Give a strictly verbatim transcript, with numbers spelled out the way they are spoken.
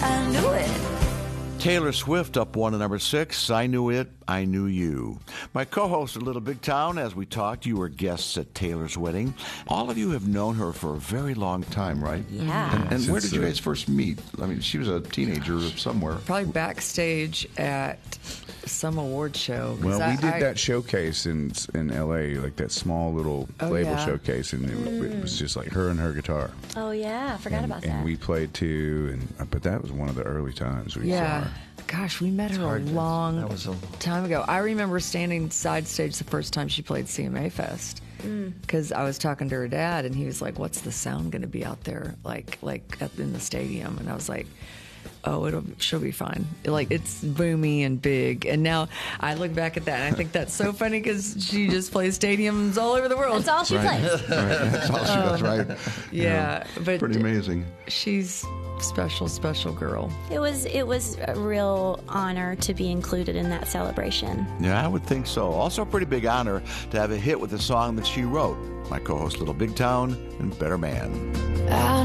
I knew it. Taylor Swift up one to number six. I Knew It, I Knew You. My co-host at Little Big Town, as we talked, you were guests at Taylor's wedding. All of you have known her for a very long time, right? Yeah. And, and where Since did you the- guys first meet? I mean, she was a teenager somewhere. Probably backstage at some award show. 'cause Well, I- we did I- that showcase in in L A, like that small little Oh, label yeah. showcase, and it, it was just like her and her guitar. Oh, yeah. I forgot and, about and that. we played too, and but that was one of the early times we Yeah. saw her. Gosh, we met her a hard to- long that was a- time ago. I remember standing side stage the first time she played C M A Fest because I was talking to her dad, and he was like, "What's the sound going to be out there like, like up in the stadium?" And I was like, "Oh, it'll she'll be fine. Like it's boomy and big." And now I look back at that, and I think that's so funny because she just plays stadiums all over the world. That's all she Right. plays. Right. That's all she does, right? Yeah, but Pretty amazing. she's special, special girl. It was it was a real honor to be included in that celebration. Yeah, I would think so. Also a pretty big honor to have a hit with a song that she wrote. My co-host Little Big Town and Better Man.